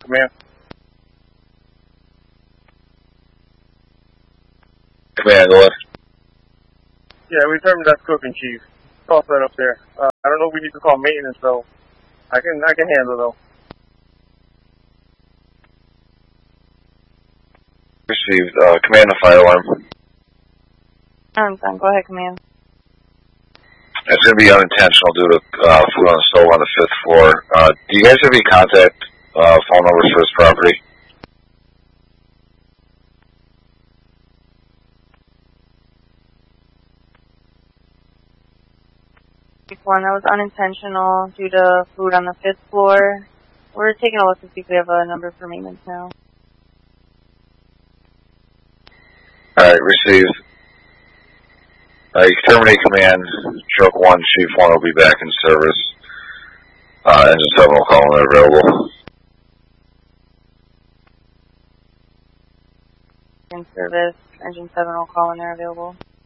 command. Command, go ahead. Yeah, we determined that's cooking, Chief. Toss that up there. I don't know if we need to call maintenance, though. I can handle, though. Received. Command, a fire alarm. Go ahead, command. It's going to be unintentional due to food on the stove on the 5th floor. Do you guys have any contact phone numbers for this property? One that was unintentional due to food on the 5th floor. We're taking a look to see if we have a number for maintenance now. Alright, received. You can terminate command. Truck 1, Chief 1 will be back in service. Engine 7 will call when they're available. In service, engine 7 will call when they're available.